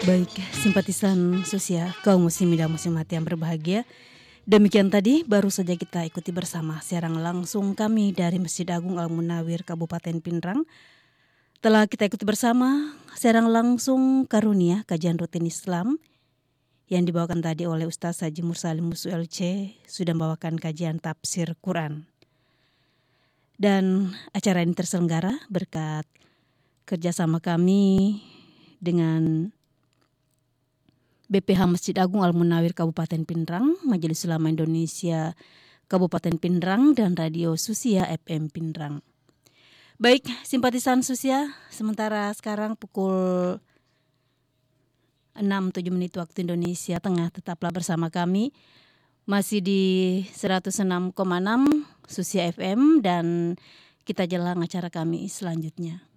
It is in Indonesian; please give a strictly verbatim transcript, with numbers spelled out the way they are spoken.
Baik, simpatisan Susia, kaum muslimin dan muslimat yang berbahagia. Demikian tadi baru saja kita ikuti bersama siaran langsung kami dari Masjid Agung Al-Munawir Kabupaten Pindrang. Telah kita ikuti bersama siaran langsung Karunia Kajian Rutin Islam yang dibawakan tadi oleh Ustaz Haji Mursalim Musu L C, sudah membawakan kajian tafsir Quran. Dan acara ini terselenggara berkat kerjasama kami dengan B P H Masjid Agung Al-Munawir Kabupaten Pindrang, Majelis Ulama Indonesia Kabupaten Pindrang, dan Radio Susia F M Pindrang. Baik, simpatisan Susia, sementara sekarang pukul enam tujuh menit waktu Indonesia Tengah, tetaplah bersama kami masih di seratus enam koma enam Susia F M dan kita jelang acara kami selanjutnya.